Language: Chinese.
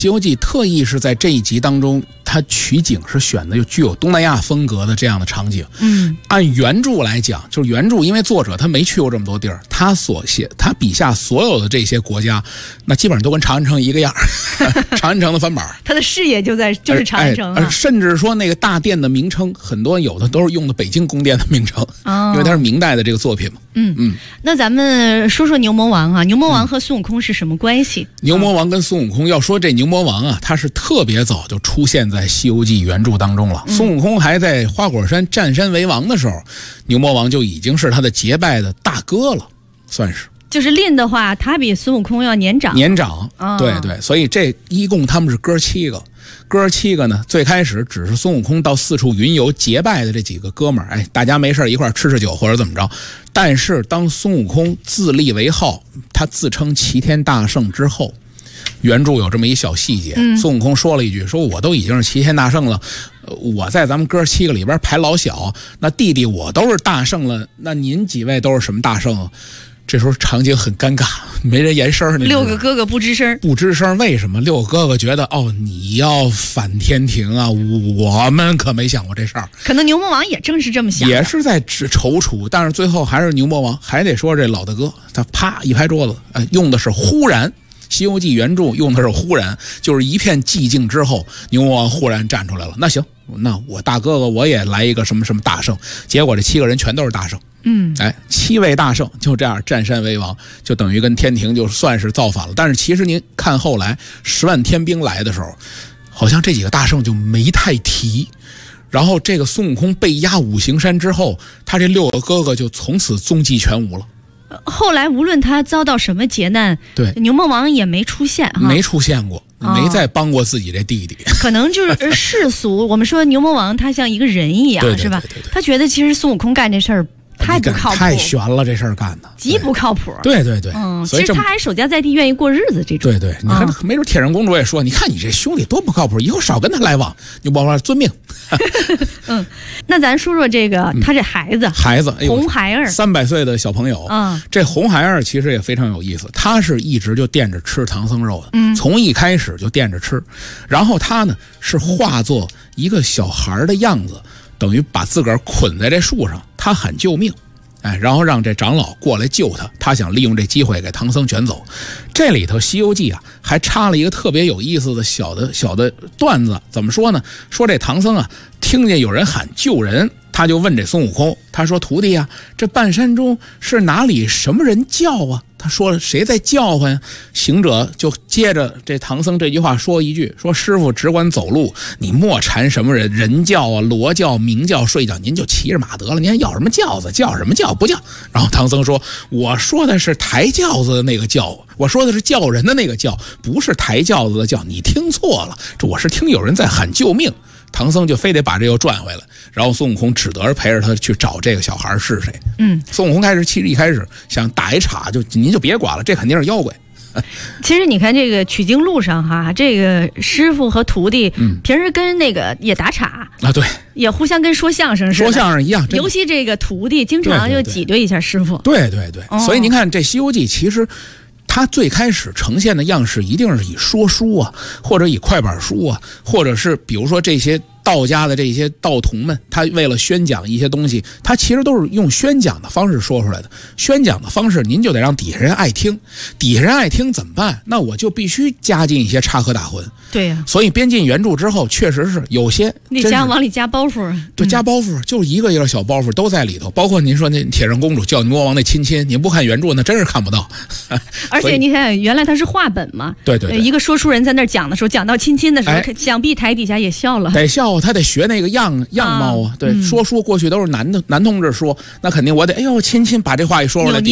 西游记特意是在这一集当中，它取景是选的具有东南亚风格的这样的场景。按原著来讲，就是原著因为作者他没去过这么多地儿，他笔下所有的这些国家，那基本上都跟长安城一个样长安城的翻版， 他的视野就是长安城甚至说那个大殿的名称，很多有的都是用的北京宫殿的名称，因为它是明代的这个作品嘛。 那咱们说说牛魔王啊，牛魔王和孙悟空是什么关系？ 牛魔王跟孙悟空，要说这牛魔王啊，他是特别早就出现在《西游记》原著当中了。孙悟空还在花果山占山为王的时候，牛魔王就已经是他的结拜的大哥了，算是。 就是吝的话，他比孙悟空要年长。对对， 所以这一共他们是哥7个。哥7个呢，最开始只是孙悟空到四处云游结拜的这几个哥们儿，大家没事一块吃酒或者怎么着。但是当孙悟空自立为号，他自称齐天大圣之后，原著有这么一小细节，孙悟空说了一句，说我都已经是齐天大圣了，我在咱们哥7个里边排老小，那弟弟我都是大圣了，那您几位都是什么大圣啊？这时候场景很尴尬，没人言声。 6个哥哥不吱声， 为什么？6个哥哥觉得你要反天庭啊，我们可没想过这事儿。 可能牛魔王也正是这么想， 也是在踌躇，但是最后还是牛魔王，还得说这老大哥，他啪一拍桌子，用的是忽然。西游记原著用的是忽然，就是一片寂静之后，牛魔王忽然站出来了。那行，那我大哥哥我也来一个什么什么大圣。结果这7个人全都是大圣。7位大圣就这样占山为王，就等于跟天庭就算是造反了。但是其实您看后来10万天兵来的时候，好像这几个大圣就没太提。然后这个孙悟空被压五行山之后，他这6个哥哥就从此踪迹全无了。 后来无论他遭到什么劫难， 对牛魔王也没出现没出现过，没再帮过自己这弟弟。 可能就是世俗，我们说牛魔王他像一个人一样，是吧？他觉得其实孙悟空干这事儿太不靠谱， 太悬了，这事儿干的极不靠谱。 对， 其实他还守家在地，愿意过日子这种。 对，你看，没准铁扇公主也说，你看你这兄弟多不靠谱，以后少跟他来往。牛魔王遵命。 那咱说说这个，他这孩子红孩儿 ，300岁的小朋友。这红孩儿其实也非常有意思，他是一直就惦着吃唐僧肉的，从一开始就惦着吃。然后他呢是化作一个小孩的样子，等于把自个儿捆在这树上，他喊救命。然后让这长老过来救他，他想利用这机会给唐僧卷走。这里头《西游记》还插了一个特别有意思的小的段子，怎么说呢？说这唐僧听见有人喊救人，他就问这孙悟空，他说：“徒弟这半山中是哪里什么人叫啊？”他说：“谁在叫唤呀？”行者就接着这唐僧这句话说一句，说：“师傅只管走路，你莫缠什么人叫罗叫、鸣叫、睡觉，您就骑着马得了。您还要什么轿子？叫什么轿不叫？”然后唐僧说：“我说的是抬轿子的那个轿，我说的是叫人的那个叫，不是抬轿子的叫，你听错了。我是听有人在喊救命。”唐僧就非得把这又转回来，然后孙悟空只得是陪着他去找这个小孩是谁。孙悟空其实一开始想打一岔，您就别管了，这肯定是妖怪。 其实你看这个取经路上这个师傅和徒弟平时跟那个也打岔对， 也互相跟说相声似的， 说相声一样。 尤其这个徒弟经常就挤兑一下师傅。 对，所以您看这《西游记》其实它最开始呈现的样式一定是以说书或者以快板书或者是比如说这些道家的这些道童们，他为了宣讲一些东西，他其实都是用宣讲的方式说出来的。宣讲的方式您就得让底下人爱听，底下人爱听怎么办？那我就必须加进一些插科打诨。 对呀， 所以编进原著之后，确实是有些往里加包袱。 对，加包袱，就是一个小包袱都在里头。包括您说那铁扇公主叫牛魔王那亲，您不看原著那真是看不到。 而且你看，原来他是话本嘛， 对， 一个说书人在那儿讲的时候，讲到亲的时候，想必台底下也笑了， 得笑。他得学那个样貌对，说书过去都是男同志说，那肯定我得亲把这话一说出来。